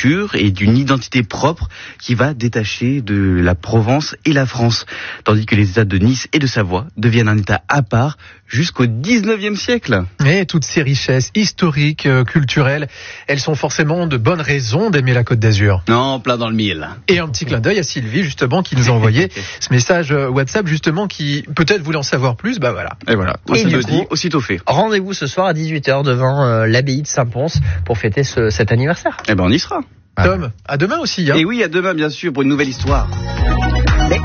culture et d'une identité propre qui va détacher de la Provence et la France. Tandis que les États de Nice et de Savoie deviennent un État à part jusqu'au 19e siècle. Et toutes ces richesses historiques, culturelles, elles sont forcément de bonnes raisons d'aimer la Côte d'Azur. Non, plein dans le mille. Et un petit clin d'œil à Sylvie, justement, qui nous a envoyé ce message WhatsApp, justement, qui peut-être voulait en savoir plus. Bah voilà. Et voilà. Et du dit, aussitôt fait. Rendez-vous ce soir à 18h devant l'abbaye de Saint-Pons pour fêter cet anniversaire. Eh ben, on y sera. Tom, à demain aussi. Hein. Et oui, à demain, bien sûr, pour une nouvelle histoire. Mais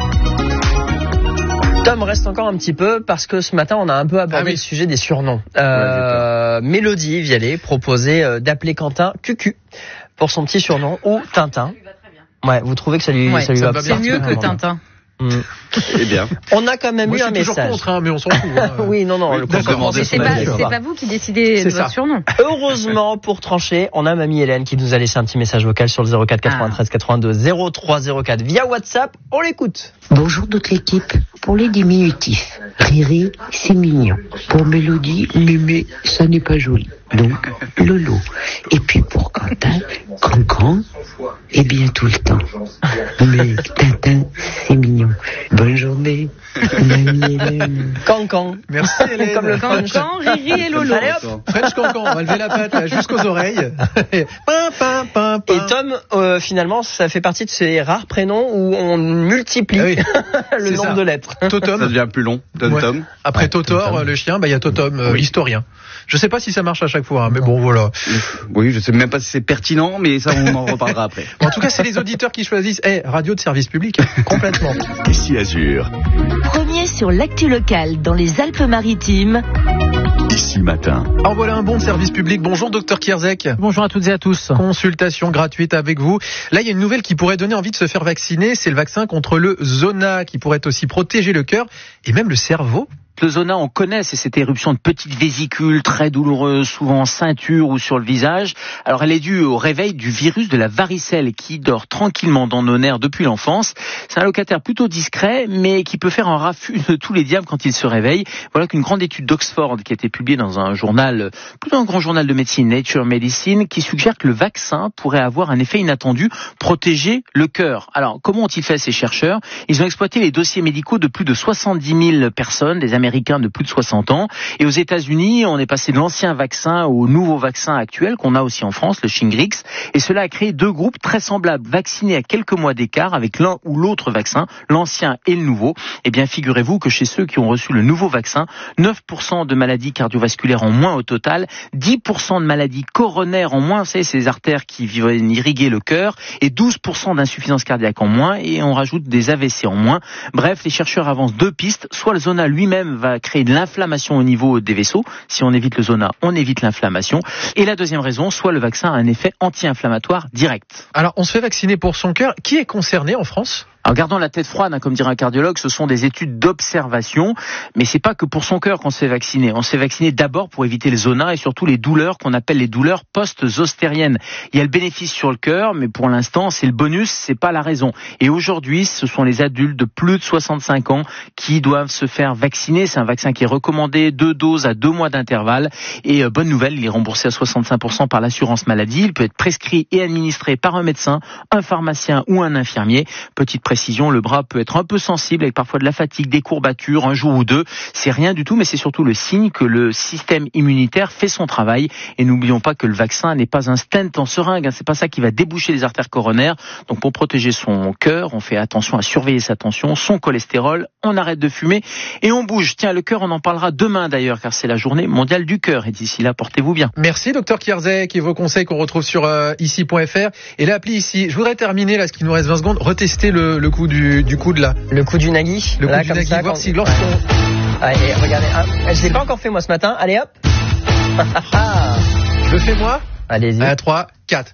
Tom reste encore un petit peu parce que ce matin on a un peu abordé le sujet des surnoms. Mélodie Vialet proposait d'appeler Quentin Cucu pour son petit surnom ou Tintin. Ouais, vous trouvez que ça lui va bien. C'est mieux que Tintin. Eh bien. On a quand même eu un message. Moi je suis toujours contre, mais on s'en fout. Oui, non. Mais c'est pas vous qui décidez de votre surnom. Heureusement, pour trancher, on a mamie Hélène qui nous a laissé un petit message vocal sur le 04 93 82 03 04 via WhatsApp. On l'écoute. Bonjour toute l'équipe. Pour les diminutifs, Riri, c'est mignon. Pour Mélodie, Mémé, ça n'est pas joli. Donc, Lolo. Et puis pour Quentin, Cancan, et bien tout le temps. Mais Tintin, c'est mignon. Bonne journée, mamie Hélène. Cancan. Merci Hélène. Comme le Cancan, Riri et Lolo. Allez hop. French Cancan, on va lever la patte là, jusqu'aux oreilles. Et Tom, finalement, ça fait partie de ces rares prénoms où on multiplie le nombre de lettres. Totom. Ça devient plus long. Tom. Après Totor, le chien, il y a Totom, l'historien. Je sais pas si ça marche à chaque fois, mais bon, voilà. Oui, je sais même pas si c'est pertinent, mais ça, on en reparlera après. En tout cas, c'est les auditeurs qui choisissent. Radio de service public, complètement. Ici Azur. Premier sur l'actu locale dans les Alpes-Maritimes. Ici Matin. Alors voilà un bon service public. Bonjour Dr Kierzek. Bonjour à toutes et à tous. Consultation gratuite avec vous. Là, il y a une nouvelle qui pourrait donner envie de se faire vacciner. C'est le vaccin contre le zona qui pourrait aussi protéger le cœur et même le cerveau. Le zona, on connaît, c'est cette éruption de petites vésicules très douloureuses, souvent en ceinture ou sur le visage. Alors elle est due au réveil du virus de la varicelle qui dort tranquillement dans nos nerfs depuis l'enfance. C'est un locataire plutôt discret, mais qui peut faire un raffut de tous les diables quand il se réveille. Voilà qu'une grande étude d'Oxford qui a été publiée dans un journal, plutôt un grand journal de médecine, Nature Medicine, qui suggère que le vaccin pourrait avoir un effet inattendu, protéger le cœur. Alors comment ont-ils fait ces chercheurs ? Ils ont exploité les dossiers médicaux de plus de 70 000 personnes, des Américains de plus de 60 ans. Et aux États-Unis, on est passé de l'ancien vaccin au nouveau vaccin actuel qu'on a aussi en France, le Shingrix. Et cela a créé deux groupes très semblables, vaccinés à quelques mois d'écart avec l'un ou l'autre vaccin, l'ancien et le nouveau. Eh bien, figurez-vous que chez ceux qui ont reçu le nouveau vaccin, 9% de maladies cardiovasculaires en moins au total, 10% de maladies coronaires en moins, c'est ces artères qui viennent irriguer le cœur, et 12% d'insuffisance cardiaque en moins, et on rajoute des AVC en moins. Bref, les chercheurs avancent deux pistes. Soit le zona lui-même va créer de l'inflammation au niveau des vaisseaux. Si on évite le zona, on évite l'inflammation. Et la deuxième raison, soit le vaccin a un effet anti-inflammatoire direct. Alors, on se fait vacciner pour son cœur. Qui est concerné en France ? Alors gardons la tête froide, comme dirait un cardiologue, ce sont des études d'observation, mais c'est pas que pour son cœur qu'on se fait vacciner. On se fait vacciner d'abord pour éviter le zona et surtout les douleurs qu'on appelle les douleurs post-zostériennes. Il y a le bénéfice sur le cœur, mais pour l'instant, c'est le bonus, c'est pas la raison. Et aujourd'hui, ce sont les adultes de plus de 65 ans qui doivent se faire vacciner. C'est un vaccin qui est recommandé, 2 doses à 2 mois d'intervalle. Et bonne nouvelle, il est remboursé à 65% par l'assurance maladie. Il peut être prescrit et administré par un médecin, un pharmacien ou un infirmier. Petite précision, le bras peut être un peu sensible avec parfois de la fatigue, des courbatures, un jour ou deux. C'est rien du tout, mais c'est surtout le signe que le système immunitaire fait son travail. Et n'oublions pas que le vaccin n'est pas un stent en seringue, c'est pas ça qui va déboucher les artères coronaires. Donc pour protéger son cœur, on fait attention à surveiller sa tension, son cholestérol, on arrête de fumer et on bouge. Tiens, le cœur, on en parlera demain d'ailleurs, car c'est la journée mondiale du cœur. Et d'ici là, portez-vous bien. Merci Dr Kierzek et vos conseils qu'on retrouve sur ici.fr et l'appli ici. Je voudrais terminer, là, ce qui nous reste 20 secondes, retester le coup du coude là. Le coup du nagui. Le coup là, du comme nagui, ça, voir quand... si lorsqu'on... Allez, regardez. Je l'ai pas encore fait moi ce matin. Allez hop. Je le fais moi. Allez-y. 3, 4.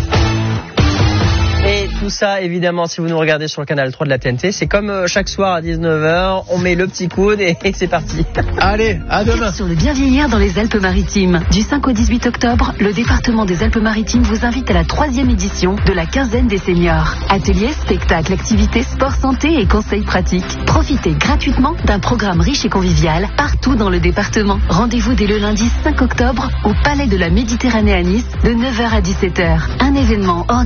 Et tout ça, évidemment, si vous nous regardez sur le canal 3 de la TNT, c'est comme chaque soir à 19h, on met le petit coude et c'est parti. Allez, à demain. Sur le bien vieillir dans les Alpes-Maritimes. Du 5 au 18 octobre, le département des Alpes-Maritimes vous invite à la 3e édition de la quinzaine des seniors. Ateliers, spectacles, activités, sport, santé et conseils pratiques. Profitez gratuitement d'un programme riche et convivial partout dans le département. Rendez-vous dès le lundi 5 octobre au Palais de la Méditerranée à Nice de 9h à 17h. Un événement organisé